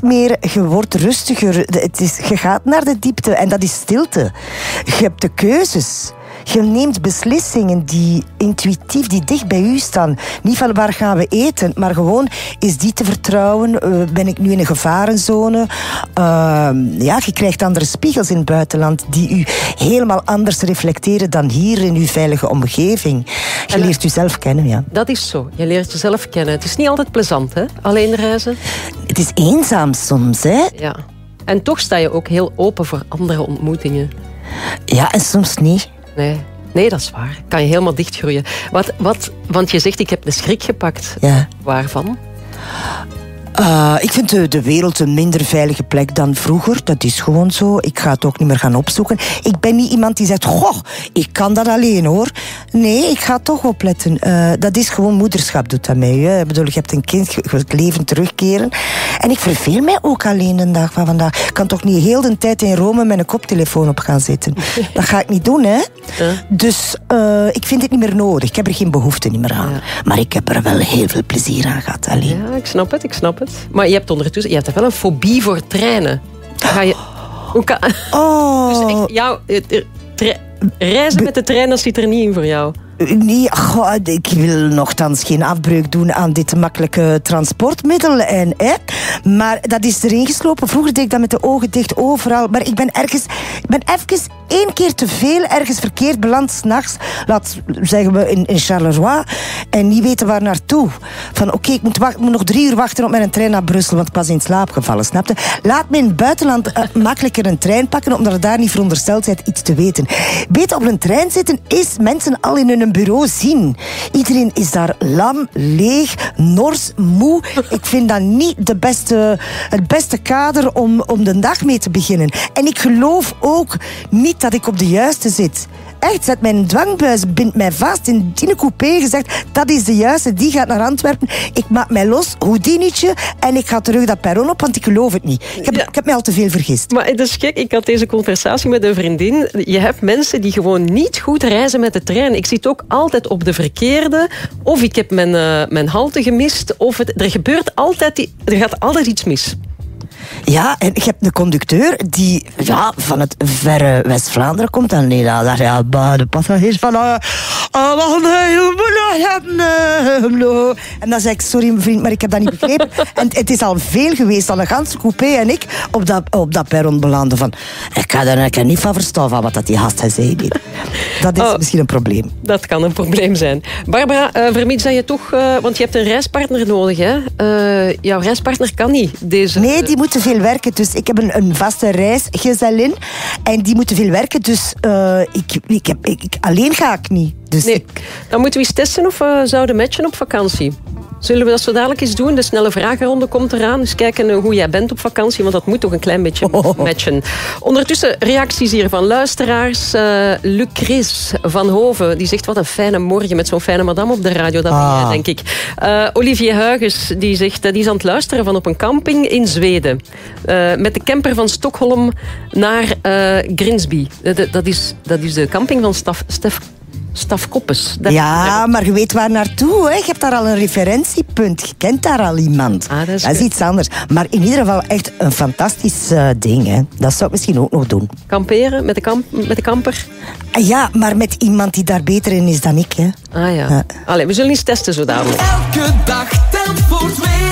meer, je wordt rustiger. Je gaat naar de diepte en dat is stilte. Je hebt de keuzes. Je neemt beslissingen die intuïtief, die dicht bij u staan. Niet van waar gaan we eten, maar gewoon, is die te vertrouwen? Ben ik nu in een gevarenzone? Je krijgt andere spiegels in het buitenland die u helemaal anders reflecteren dan hier in uw veilige omgeving. Je leert jezelf kennen, ja. Dat is zo. Je leert jezelf kennen. Het is niet altijd plezant, hè? Alleen reizen. Het is eenzaam soms, hè? Ja. En toch sta je ook heel open voor andere ontmoetingen. Ja, en soms niet. Nee, dat is waar. Kan je helemaal dichtgroeien. Want je zegt, ik heb de schrik gepakt. Ja. Waarvan? Ik vind de wereld een minder veilige plek dan vroeger. Dat is gewoon zo. Ik ga het ook niet meer gaan opzoeken. Ik ben niet iemand die zegt, goh, ik kan dat alleen hoor. Nee, ik ga toch opletten. Dat is gewoon moederschap, doet dat mee. Hè. Ik bedoel, je hebt een kind, je wilt leven terugkeren. En ik verveel mij ook alleen de dag van vandaag. Ik kan toch niet heel de tijd in Rome met een koptelefoon op gaan zitten. Dat ga ik niet doen, hè. Dus ik vind het niet meer nodig. Ik heb er geen behoefte niet meer aan. Ja. Maar ik heb er wel heel veel plezier aan gehad. Alleen. Ja, ik snap het. Maar je hebt ondertussen wel een fobie voor treinen. Ga je... Hoe kan... Dus reizen met de trein, dat zit er niet in voor jou? Nee, ik wil nogthans geen afbreuk doen aan dit makkelijke transportmiddel. Maar dat is erin geslopen. Vroeger deed ik dat met de ogen dicht overal. Maar ik ben even 1 keer te veel ergens verkeerd beland 's nachts. Zeggen we in Charleroi. En niet weten waar naartoe. Van oké, ik moet nog 3 uur wachten op mijn trein naar Brussel. Want ik was in slaap gevallen, snapte? Laat me in het buitenland makkelijker een trein pakken. Omdat er daar niet verondersteld zijn iets te weten. Beter op een trein zitten is mensen al in hun bureau zien. Iedereen is daar lam, leeg, nors, moe. Ik vind dat niet het beste kader om de dag mee te beginnen. En ik geloof ook niet dat ik op de juiste zit. Echt, zet mijn dwangbuis, bindt mij vast in die coupé, gezegd, dat is de juiste, die gaat naar Antwerpen. Ik maak mij los, Houdini'tje, en ik ga terug dat perron op, want ik geloof het niet. Ik heb mij al te veel vergist. Maar het is gek, ik had deze conversatie met een vriendin. Je hebt mensen die gewoon niet goed reizen met de trein. Ik zit ook altijd op de verkeerde, of ik heb mijn halte gemist, of er gaat altijd iets mis. Ja, en je hebt een conducteur die van het verre West-Vlaanderen komt. En de passagiers van... En dan zeg ik, sorry mijn vriend, maar ik heb dat niet begrepen. En het is al veel geweest, al een ganse coupé en ik op dat perron belanden van... Ik ga er niet van verstaan van wat die gast zei. Dat is misschien een probleem. Dat kan een probleem zijn. Barbara, vermits dat je toch... want je hebt een reispartner nodig, hè? Jouw reispartner kan niet. Nee, die moet te veel werken. Dus ik heb een vaste reisgezellin. En die moet te veel werken. Dus alleen ga ik niet. Dus nee, dan moeten we eens testen of we zouden matchen op vakantie. Zullen we dat zo dadelijk eens doen? De snelle vragenronde komt eraan. Dus kijken hoe jij bent op vakantie, want dat moet toch een klein beetje matchen. Ondertussen reacties hier van luisteraars. Lucris van Hoven, die zegt wat een fijne morgen met zo'n fijne madame op de radio. Dat ben jij, denk ik. Olivier Huygens, die zegt, die is aan het luisteren van op een camping in Zweden. Met de camper van Stockholm naar Grimsby. Dat is de camping van Staf Koppes. Ja, maar je weet waar naartoe. Hè? Je hebt daar al een referentiepunt. Je kent daar al iemand. Dat is iets anders. Maar in ieder geval echt een fantastisch ding. Hè? Dat zou ik misschien ook nog doen. Kamperen met de camper? Ja, maar met iemand die daar beter in is dan ik. Hè? Ah ja. Allee, we zullen eens testen zo dadelijk. Elke dag telt voor 2.